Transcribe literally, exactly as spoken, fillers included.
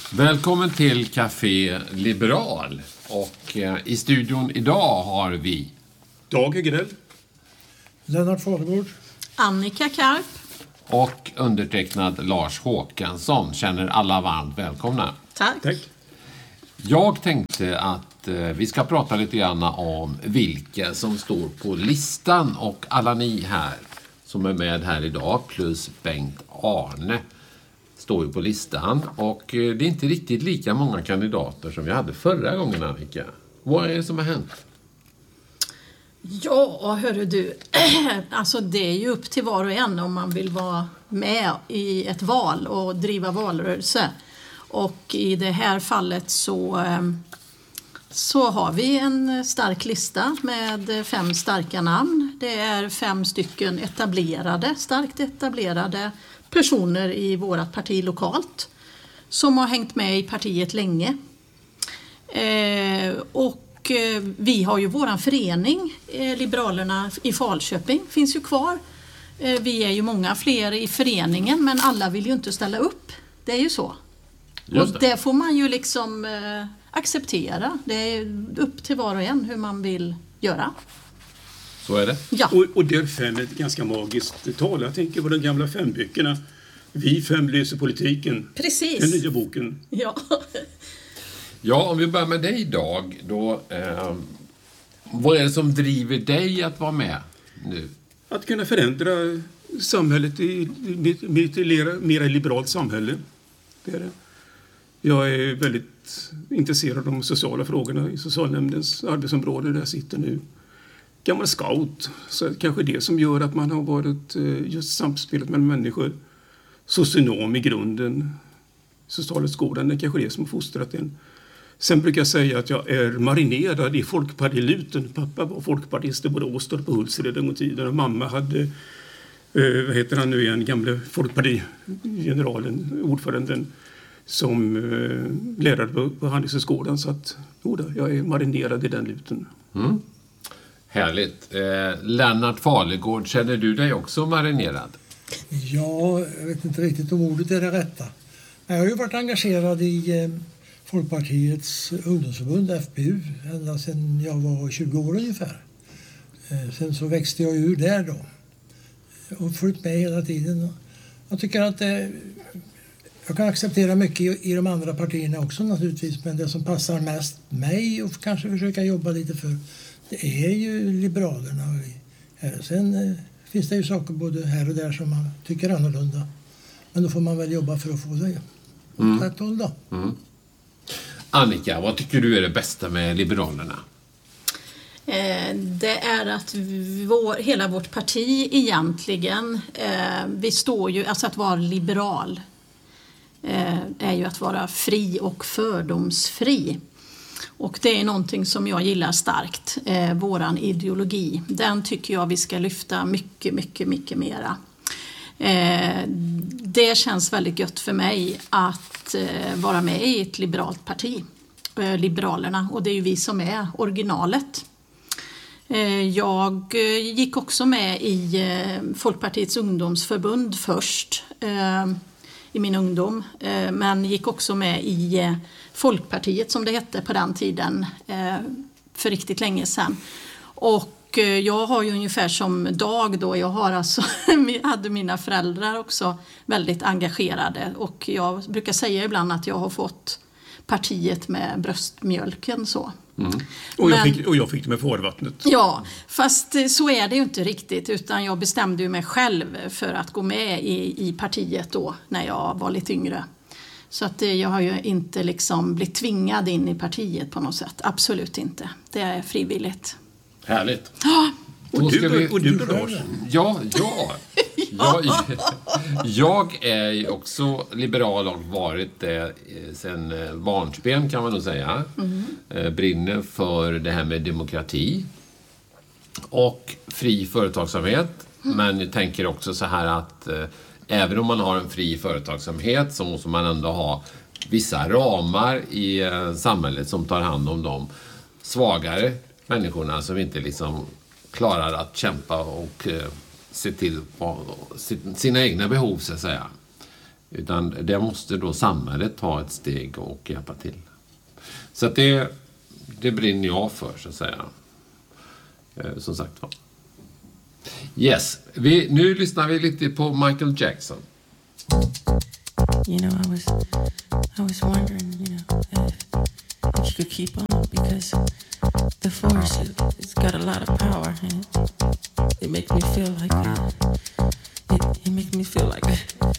Välkommen till Café Liberal. Och eh, i studion idag har vi Dag Hegerell, Lennart Fagergård, Annika Karp och undertecknad Lars Håkansson. Känner alla varmt välkomna. Tack. Tack. Jag tänkte att eh, vi ska prata lite grann om vilka som står på listan. Och alla ni här som är med här idag plus Bengt Arne står ju på listan. Och eh, det är inte riktigt lika många kandidater som vi hade förra gången, Annika. Vad är det som har hänt? Ja, hörru du. Alltså det är ju upp till var och en om man vill vara med i ett val och driva valrörelse. Och i det här fallet så, så har vi en stark lista med fem starka namn. Det är fem stycken etablerade, starkt etablerade personer i vårt parti lokalt som har hängt med i partiet länge. Eh, och vi har ju våran förening, Liberalerna i Falköping, finns ju kvar. Vi är ju många fler i föreningen, men alla vill ju inte ställa upp. Det är ju så. Just och det. det får man ju liksom eh, acceptera. Det är upp till var och en hur man vill göra. Så är det. Ja. Och, och där fem är ett ganska magiskt tal. Jag tänker på de gamla femböckerna. Vi fem löser politiken. Precis. Den nya boken. Ja. Ja, om vi börjar med dig idag, då, eh, vad är det som driver dig att vara med nu? Att kunna förändra samhället i ett mer liberalt samhälle. Det är det. Jag är väldigt intresserad av de sociala frågorna i socialnämndens arbetsområde där jag sitter nu. Gammal scout, så kanske det som gör att man har varit just samspelet med människor. Socionom i grunden, socialskolan, det är kanske det som har fostrat en. Sen brukar jag säga att jag är marinerad i folkpartiluten. Pappa var folkpartist i Borås på Hultsfred en gång i tiden. Och mamma hade, eh, vad heter han nu igen, gamla folkpartigeneralen, ordföranden, som eh, lärare på, på Handelshögskolan. Så att, jo då, jag är marinerad i den luten. Mm. Härligt. Eh, Lennart Fagergård, känner du dig också marinerad? Ja, jag vet inte riktigt om ordet är det rätta. Men jag har ju varit engagerad i eh, Folkpartiets ungdomsförbund, F P U, ända sedan jag var tjugo år ungefär. Eh, sen så växte jag ur där då. Och följt med hela tiden. Jag tycker att eh, jag kan acceptera mycket i, i de andra partierna också naturligtvis. Men det som passar mest mig och kanske försöka jobba lite för, det är ju Liberalerna. Sen eh, finns det ju saker både här och där som man tycker annorlunda. Men då får man väl jobba för att få det åt rätt håll då. Mm. Annika, vad tycker du är det bästa med Liberalerna? Eh, det är att vår, hela vårt parti egentligen, eh, vi står ju, alltså att vara liberal eh, är ju att vara fri och fördomsfri. Och det är någonting som jag gillar starkt, eh, våran ideologi. Den tycker jag vi ska lyfta mycket, mycket, mycket mera. Eh, det känns väldigt gött för mig att eh, vara med i ett liberalt parti, eh, Liberalerna. Och det är ju vi som är originalet. Eh, jag eh, gick också med i eh, Folkpartiets ungdomsförbund först eh, i min ungdom. Eh, men gick också med i eh, Folkpartiet som det hette på den tiden eh, för riktigt länge sedan. Och jag har ju ungefär som Dag då, jag har alltså, hade mina föräldrar också väldigt engagerade och jag brukar säga ibland att jag har fått partiet med bröstmjölken så. Mm. Och, jag Men, fick, och jag fick det med förvattnet. Ja, fast så är det ju inte riktigt utan jag bestämde ju mig själv för att gå med i, i partiet då när jag var lite yngre. Så att jag har ju inte liksom blivit tvingad in i partiet på något sätt, absolut inte. Det är frivilligt. Härligt. Ja. Och du, vi... och du Lars? Ja, ja. Jag, jag är ju också liberal och varit det sen barnsben kan man nog säga. Mm. Brinner för det här med demokrati och fri företagsamhet. Mm. Men jag tänker också så här att eh, även om man har en fri företagsamhet så måste man ändå ha vissa ramar i eh, samhället som tar hand om de svagare människorna som inte liksom klarar att kämpa och eh, se till på sina egna behov så att säga. Utan det måste då samhället ta ett steg och hjälpa till. Så att det, det brinner jag för, så att säga. Eh, som sagt var. Yes, vi, nu lyssnar vi lite på Michael Jackson. You know, I was, I was wondering, you know, if, if you could keep on, because the force, it, it's got a lot of power, and it, it makes me feel like, it, it, it makes me feel like